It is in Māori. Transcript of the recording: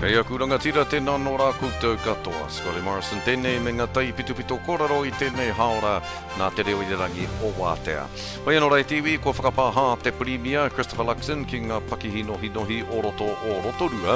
Kei aku rangatira tēnā nō rā koutou katoa. Scotty Morrison tēnei me ngā tai pitupito koraro I tēnei haora nā te reo I te rangi o Wātea. Pai anō rei tiwi, ko whakapāha te Premier Christopher Luxon ki ngā pakihinohi o roto o Rotorua.